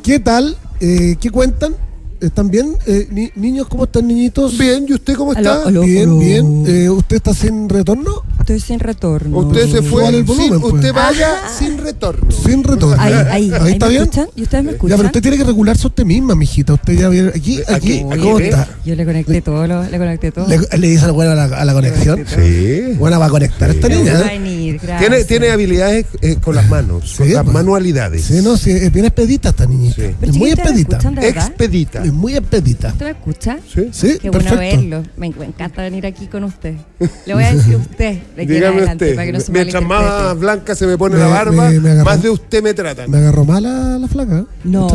¿Qué tal? ¿Qué cuentan? ¿Están bien? Niños, ¿cómo están, niñitos? Bien, ¿y usted cómo está? Aló, bien, bien. ¿Usted está sin retorno? Estoy sin retorno. Usted se fue el volumen, pues. Usted vaya sin retorno. Sin retorno. Ahí está ¿me bien? escuchan? ¿Y ustedes me escuchan? Ya, pero usted tiene que regularse usted misma, mijita. Usted ya viene aquí. ¿Cómo está? Yo le conecté todo. ¿Le dice algo a la conexión? Sí. Bueno, va a conectar esta niña. Tiene habilidades con las manos, con las manualidades. Sí, no, sí, es bien expedita esta niñita. Sí. Es muy expedita. Expedita. Es muy expedita. ¿Usted me escucha? Sí, Qué perfecto. bueno verlo. Me encanta venir aquí con usted. Le voy a decir a usted de aquí en adelante para que no se Mientras malinterprete. más blanca se me pone la barba, me agarró. más de usted me tratan. ¿Me agarró mal la flaca? No.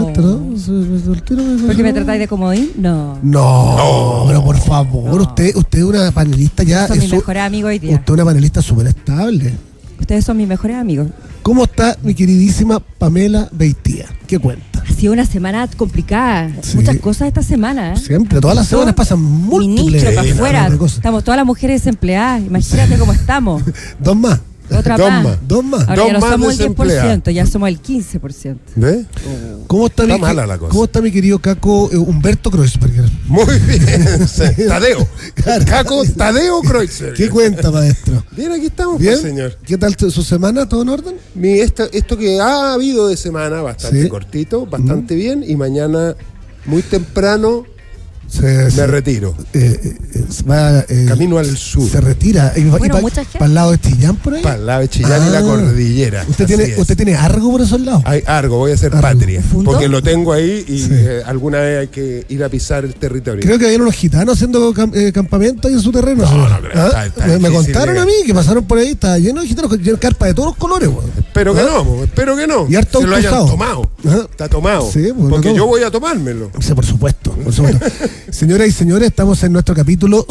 ¿Porque me tratáis de comodín? No. No, pero por favor, No. usted es una panelista ya. Son mis mejores amigos hoy día. Usted es una panelista súper estable. Ustedes son mis mejores amigos. ¿Cómo está mi queridísima Pamela Beitía? ¿Qué cuenta? Ha sido una semana complicada. Sí. Muchas cosas esta semana. Siempre, todas las semanas pasan múltiples Ministro para afuera. cosas. Estamos todas las mujeres desempleadas. Imagínate cómo estamos. Dos más. Otra Dos más. más. Dos más. Ahora Dos ya no más somos el desempleadas. 10%, ya somos el 15%. ¿Ve? ¿Cómo está, Está mala la cosa. ¿Cómo está mi querido Caco Humberto Kreuzberger? Muy bien. Tadeo. Claro. Caco Tadeo Kreutzer. ¿Qué cuenta, maestro? Bien, aquí estamos, ¿Bien? pues, señor. ¿Qué tal su semana? ¿Todo en orden? Esto que ha habido de semana, bastante Sí. cortito, bastante bien, y mañana, muy temprano, Se me retiro. Va, Camino al sur. Se retira. ¿Y Bueno, mucha gente. para el lado de Chillán por ahí? Para el lado de Chillán y la cordillera. ¿Usted Así tiene, es. ¿Usted tiene algo por esos lados? Hay algo, voy a hacer Argo. patria. ¿Fundo? Porque lo tengo ahí y Sí. alguna vez hay que ir a pisar el territorio. Creo que habían unos gitanos haciendo campamento ahí en su terreno. No, señor. no creo, está me difícil contaron llegar. a mí que pasaron por ahí, estaba lleno de gitanos, lleno de carpas de todos los colores. Weón. Espero que no, po, espero que no. Y harto se lo hayan cruzado. tomado. Ajá. Está tomado. Sí, pues, porque lo tomo. yo voy a tomármelo. Sí, por supuesto, por supuesto. Señoras y señores, estamos en nuestro capítulo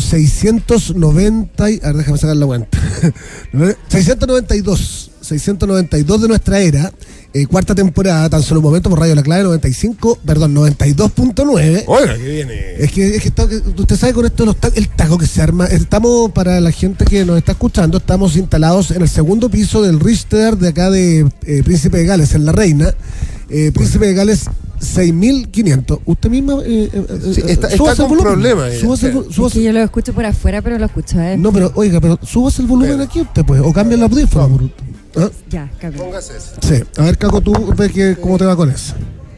690 a ver, déjame sacar la cuenta. 692 de nuestra era, cuarta temporada, tan solo un momento por Radio La Clave 92.9. Oiga, que viene. Es que usted sabe con esto el taco que se arma. Estamos, para la gente que nos está escuchando, estamos instalados en el segundo piso del Richter de acá de Príncipe de Gales, en La Reina. Príncipe de Gales 6500. Usted misma Sí, está súbase el con volumen. problemas ella. Súbase Es que yo lo escucho por afuera, pero lo escucho a él. No, pero oiga, pero súbase el volumen aquí usted, pues, o cambia el audífono. ¿Ah? Ya, cambia. Póngase eso. Sí, a ver, Caco, tú ves cómo te va con eso.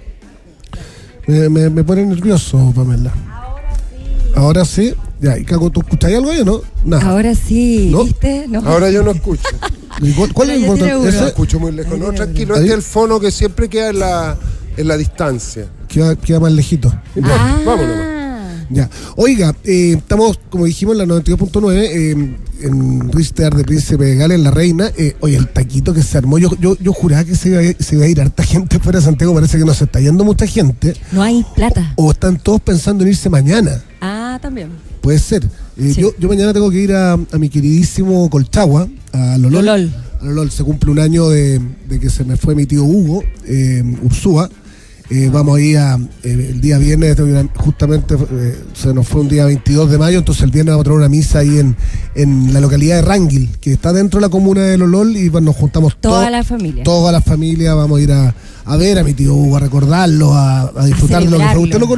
Me pone nervioso, Pamela. Ahora sí. Ya, y Caco, ¿tú escuchas algo ahí o no? Nada. Ahora sí, ¿No? ¿viste? No. Ahora yo no escucho. ¿Y ¿Cuál es el Pero ya tiene importante? uno. No Ese escucho muy lejos. No, Ahí tranquilo. viene. Este es el fono que siempre queda en la distancia. queda más lejito. No importa, vámonos. Ya. Oiga, estamos, como dijimos, en la 92.9, en Richter de Príncipe de Gales, en La Reina. Oye, el taquito que se armó, yo juraba que se iba a ir harta gente fuera de Santiago, parece que no se está yendo mucha gente. No hay plata. O están todos pensando en irse mañana. Ah, también. Puede ser. Sí. Yo mañana tengo que ir a mi queridísimo Colchagua, a Lolol. Lolol. A Lolol. Se cumple un año de que se me fue mi tío Hugo, Ursúa. Vamos a ir el día viernes, justamente se nos fue un día 22 de mayo, entonces el viernes vamos a tener una misa ahí en la localidad de Ranguil, que está dentro de la comuna de Lolol, y pues, nos juntamos Toda la familia. toda la familia, vamos a ir a ver a mi tío Hugo, a recordarlo, a disfrutar de lo que fue. celebrarlo. Usted lo